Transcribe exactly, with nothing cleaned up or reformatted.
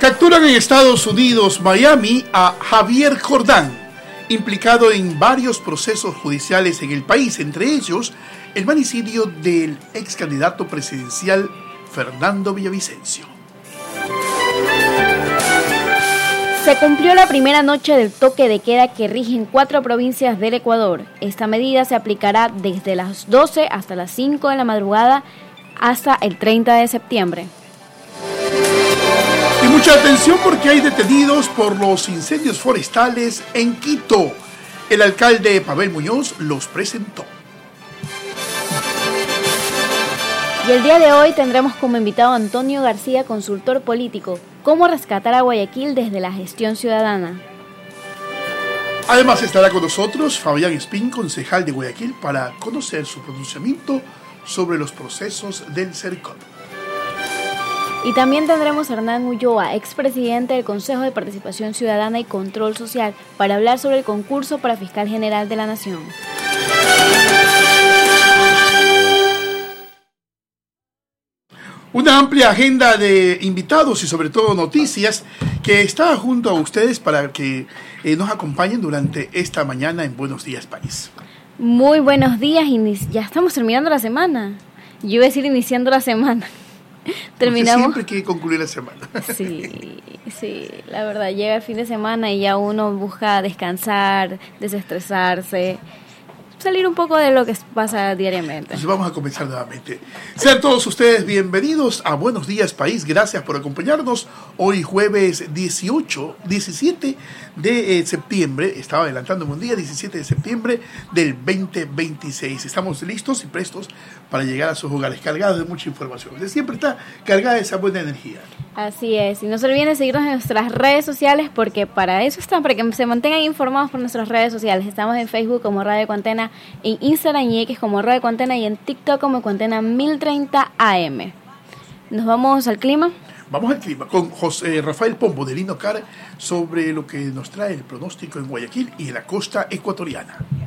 Capturan en Estados Unidos, Miami, a Javier Jordán, implicado en varios procesos judiciales en el país, entre ellos el magnicidio del ex candidato presidencial Fernando Villavicencio. Se cumplió la primera noche del toque de queda que rige en cuatro provincias del Ecuador. Esta medida se aplicará desde las doce hasta las cinco de la madrugada hasta el treinta de septiembre. Y mucha atención porque hay detenidos por los incendios forestales en Quito. El alcalde Pavel Muñoz los presentó. Y el día de hoy tendremos como invitado a Antonio García, consultor político, cómo rescatar a Guayaquil desde la gestión ciudadana. Además estará con nosotros Fabián Espín, concejal de Guayaquil, para conocer su pronunciamiento sobre los procesos del CERCOP. Y también tendremos a Hernán Ulloa, expresidente del Consejo de Participación Ciudadana y Control Social, para hablar sobre el concurso para Fiscal General de la Nación. Una amplia agenda de invitados y sobre todo noticias que está junto a ustedes para que eh, nos acompañen durante esta mañana en Buenos Días País. Muy buenos días, ya estamos terminando la semana. Yo iba a decir iniciando la semana. Terminamos. Porque siempre hay que concluir la semana. Sí, sí, la verdad, llega el fin de semana y ya uno busca descansar, desestresarse, salir un poco de lo que pasa diariamente. Entonces vamos a comenzar nuevamente. Sean todos ustedes bienvenidos a Buenos Días País. Gracias por acompañarnos. Hoy jueves dieciocho, diecisiete de septiembre, estaba adelantándome un día, diecisiete de septiembre del veinte veintiséis. Estamos listos y prestos para llegar a sus hogares, cargados de mucha información. De siempre está cargada esa buena energía. Así es, y no se olviden de seguirnos en nuestras redes sociales, porque para eso están, para que se mantengan informados por nuestras redes sociales. Estamos en Facebook como Radio Cuantena, en Instagram y X como Radio Cuantena y en TikTok como Cuantena mil treinta A M. ¿Nos vamos al clima? Vamos al clima con José Rafael Pombo de Linocar sobre lo que nos trae el pronóstico en Guayaquil y en la costa ecuatoriana.